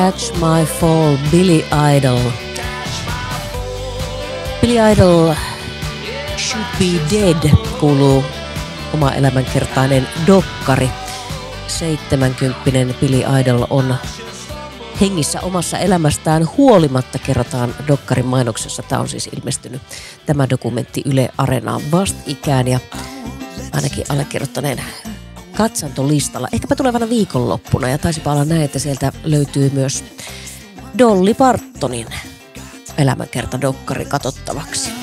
Catch My Fall, Billy Idol. Billy Idol, Should Be Dead, kuuluu oma elämänkertainen dokkari. 70-kymppinen Billy Idol on hengissä omassa elämästään huolimatta, kerrotaan dokkarin mainoksessa. Tämä on siis ilmestynyt tämä dokumentti Yle Areenaan vastikään ja ainakin allekirjoittaneen katsantolistalla. Ehkäpä tulevana viikonloppuna, ja taisipa olla näin, että sieltä löytyy myös Dolly Partonin elämänkerta dokkari katsottavaksi.